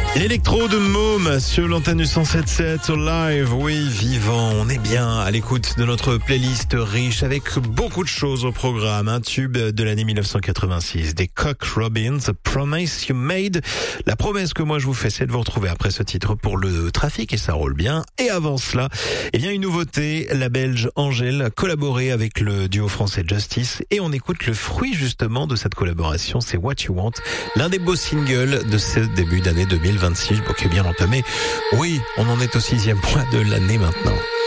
L'électro de Môme sur l'antenne du 107.7 sur live. Oui, vivant, on est bien à l'écoute de notre playlist riche avec beaucoup de choses au programme. Un tube de l'année 1986 des Cock Robins, The Promise You Made. La promesse que moi je vous fais, c'est de vous retrouver après ce titre pour le trafic et ça roule bien. Et avant cela, eh bien une nouveauté, la Belge Angèle a collaboré avec le duo français Justice et on écoute le fruit justement de cette collaboration, c'est What You Want, l'un des beaux singles de ce début d'année 2026, qui est bien entamé. Oui, on en est au 6e mois de l'année maintenant.